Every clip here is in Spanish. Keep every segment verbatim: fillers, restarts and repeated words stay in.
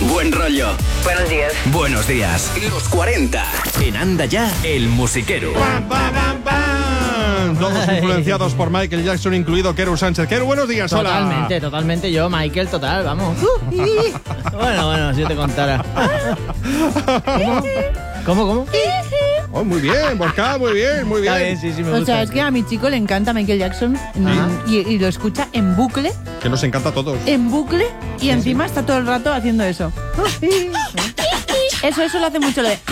Buen rollo. Buenos días. Buenos días. Los cuarenta. En Anda Ya, el musiquero. ¡Pam, pam, pam, pam! Todos influenciados por Michael Jackson, incluido Keru Sánchez. Keru, buenos días, hola. Totalmente, totalmente. Yo, Michael, total, vamos. Bueno, bueno, si yo te contara. ¿Cómo? ¿Cómo, cómo? Oh, muy bien, Borja, muy bien, muy bien. Está bien, sí, sí, me gusta. O sea, es que a mi chico le encanta Michael Jackson y, y lo escucha en bucle, Que nos encanta a todos. en bucle, y encima está todo el rato haciendo eso. Eso, eso lo hace mucho lo de...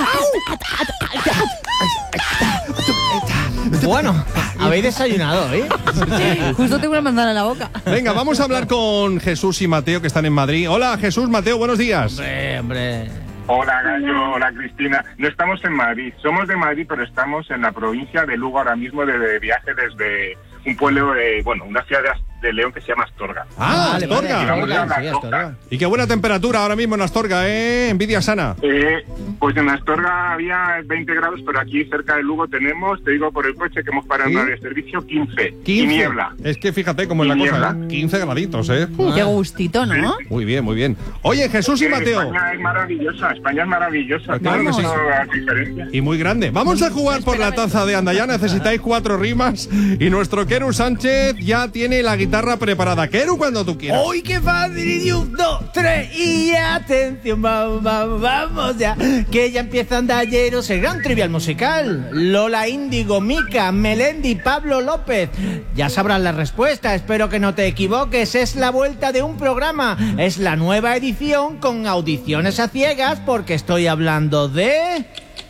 Bueno, habéis desayunado, ¿eh? Justo tengo una manzana en la boca. Venga, vamos a hablar con Jesús y Mateo, que están en Madrid. Hola, Jesús, Mateo, buenos días. Hombre, hombre. Hola Gallo, hola Cristina. No estamos en Madrid, somos de Madrid, pero estamos en la provincia de Lugo ahora mismo de, de viaje desde un pueblo, de, bueno, una ciudad de, de León que se llama Astorga. Ah, Vale, Astorga. vale, Astorga. sí, Astorga. Y qué buena temperatura ahora mismo en Astorga, ¿eh? Envidia sana. Eh, pues en Astorga había veinte grados, pero aquí cerca de Lugo tenemos, te digo por el coche que hemos parado en ¿Sí? una de servicio, quince. quince. Y niebla. Es que fíjate cómo es la Y cosa, niebla. ¿eh? quince graditos, ¿eh? Qué gustito, ¿no? Muy bien, muy bien. Oye, Jesús y Que Mateo. España es maravillosa, España es maravillosa. Pues claro que Tenemos sí. todas las diferencias. Y muy grande. Vamos a jugar por la taza de Anda Ya. Necesitáis cuatro rimas. Y nuestro Keru Sánchez ya tiene la guitarra preparada. Keru, cuando tú quieras. ¡Uy, qué fácil! Y un, dos, tres, y atención, vamos, vamos, vamos ya. Que ya empieza Andalleros, el gran trivial musical. Lola Índigo, Mica, Melendi, Pablo López. Ya sabrás la respuesta, espero que no te equivoques. Es la vuelta de un programa. Es la nueva edición con audiciones a ciegas, porque estoy hablando de...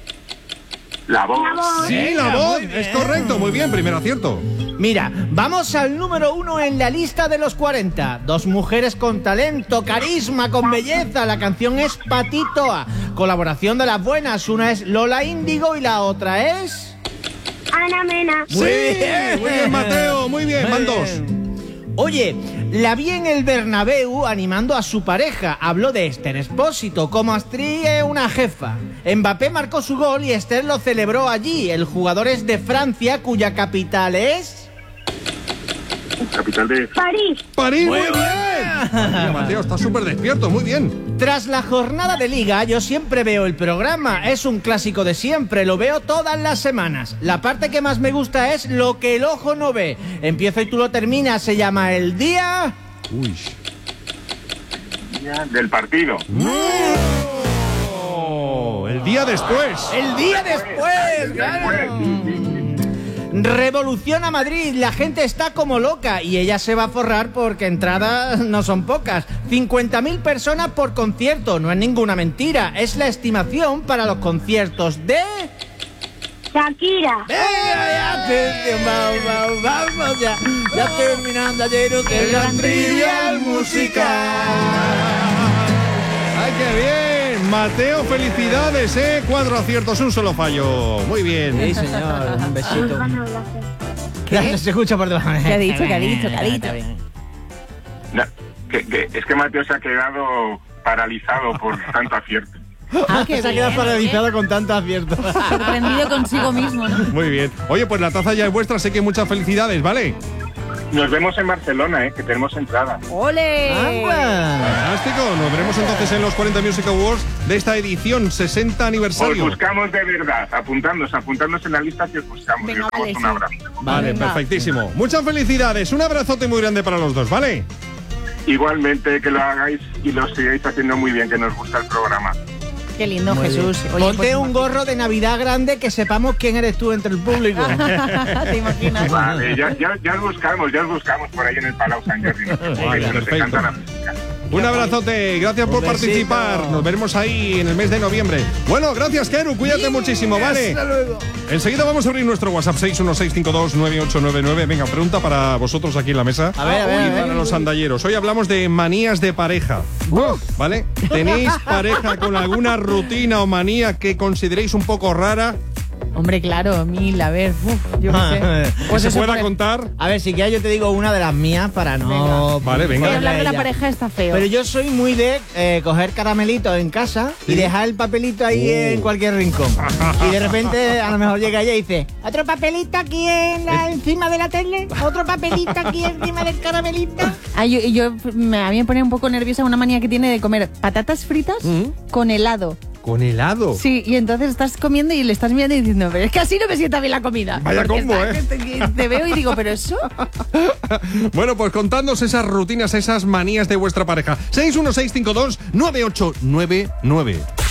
La voz. Sí, la Venga, voz. muy bien. Es correcto. Muy bien, primer acierto. Mira, vamos al número uno en la lista de los cuarenta. Dos mujeres con talento, carisma, con belleza. La canción es Patitoa. Colaboración de las buenas. Una es Lola Índigo y la otra es... Ana Mena. Sí, muy bien, Mateo. Muy bien, van dos. Oye, la vi en el Bernabéu animando a su pareja. Habló de Esther Expósito, como actriz es una jefa. Mbappé marcó su gol y Esther lo celebró allí. El jugador es de Francia, cuya capital es... Capital de... París. París, muy bien. Oye, Mateo, está súper despierto. Muy bien. Tras la jornada de liga, yo siempre veo el programa. Es un clásico de siempre, lo veo todas las semanas. La parte que más me gusta es lo que el ojo no ve. Empiezo y tú lo terminas, se llama El Día... Uy. del partido. Oh, el día después. ¡El día después! ¡Claro! Revoluciona Madrid, la gente está como loca y ella se va a forrar porque entradas no son pocas. cincuenta mil personas por concierto, no es ninguna mentira, es la estimación para los conciertos de... Shakira. ¡Venga, ya, atención, vamos, vamos, vamos ya! Ya terminando ayer que el gran trivial musical. ¡Ay, qué bien! Mateo, felicidades, ¿eh? Cuatro aciertos, un solo fallo. Muy bien. Sí, señor, un besito. Gracias, se escucha por debajo. ¿Qué ha dicho, qué ha dicho, qué ha dicho? No, que, que, es que Mateo se ha quedado paralizado por tanto acierto. Ah, qué Se ha quedado bien, paralizado con tanto acierto. sorprendido consigo mismo, ¿no? Muy bien. Oye, pues la taza ya es vuestra, sé que muchas felicidades, ¿vale? Nos vemos en Barcelona, eh, que tenemos entrada. ¡Ole! ¡Anda! Fantástico. Nos veremos entonces en los cuarenta Music Awards de esta edición sesenta Os aniversario. buscamos de verdad, apuntándonos, apuntándonos en la lista que os buscamos. Venga, Y os damos vale, un sí. abrazo. Vale, Venga. perfectísimo. Muchas felicidades. Un abrazote muy grande para los dos, ¿vale? Igualmente que lo hagáis y lo sigáis haciendo muy bien, que nos gusta el programa. Qué lindo, Muy Jesús. bien. Oye, Ponte pues, un gorro de Navidad grande que sepamos quién eres tú entre el público. ¿te imaginas? Vale, ya, ya, ya os buscamos, ya os buscamos por ahí en el Palau Sant Jordi. No os preocupéis, Vale, que nos perfecto. encanta la música. Un abrazote. Gracias Un por besito. participar. Nos veremos ahí en el mes de noviembre. Bueno, gracias, Keru. Cuídate muchísimo, ¿vale? Hasta luego. Enseguida vamos a abrir nuestro WhatsApp seis uno seis cinco dos nueve ocho nueve nueve. Venga, pregunta para vosotros aquí en la mesa. A ver, a ver, Y a ver. para los andalleros. Hoy hablamos de manías de pareja. ¿Vale? ¿Tenéis pareja con alguna rutina o manía que consideréis un poco rara? Hombre, claro, mil, a ver, uf, yo qué sé. Pues se eso pueda por el- contar. A ver, si quieres yo te digo una de las mías para no... Vale, venga. Voy a hablar de la ella. pareja está feo. Pero yo soy muy de eh, coger caramelitos en casa y dejar el papelito ahí Uh. en cualquier rincón. Y de repente a lo mejor llega ella y dice, otro papelito aquí en la, encima de la tele, otro papelito aquí encima del caramelito. Ah, yo, yo- me- a mí me pone un poco nerviosa una manía que tiene de comer patatas fritas Mm. con helado. Con helado. Sí, y entonces estás comiendo y le estás mirando y diciendo, pero es que así no me sienta bien la comida. Vaya Porque combo, está- ¿eh? que te, te veo y digo, pero eso... Bueno, pues contadnos esas rutinas, esas manías de vuestra pareja. seis uno seis cinco dos nueve ocho nueve nueve.